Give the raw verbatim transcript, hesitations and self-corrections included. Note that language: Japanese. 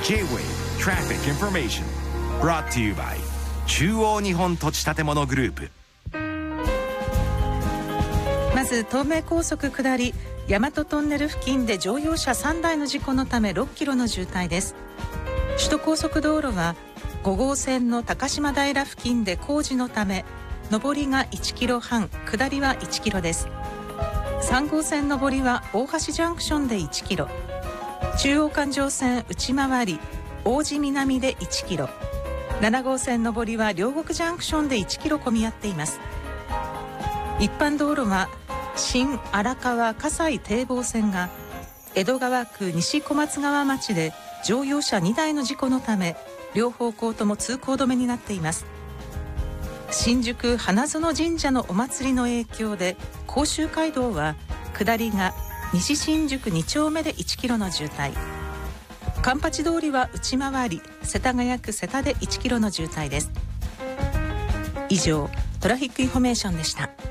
J-ウェイ Traffic Information Brought to you by 中央日本土地建物グループ。 まず東名高速下り大和トンネル付近で乗用車さんだいの事故のためろっキロの渋滞です。首都高速道路はご号線の高島平付近で工事のため上りがいちキロはん、下りはいちキロです。さん号線上りは大橋ジャンクションでいちキロ、中央環状線内回り王子南でいちキロ、なな号線上りは両国ジャンクションでいちキロ混み合っています。一般道路は新荒川葛西堤防線が江戸川区西小松川町で乗用車にだいの事故のため両方向とも通行止めになっています。新宿花園神社のお祭りの影響で甲州街道は下りが西新宿に丁目でいちキロの渋滞、環八通りは内回り世田谷区瀬田でいちキロの渋滞です。以上トラフィックインフォメーションでした。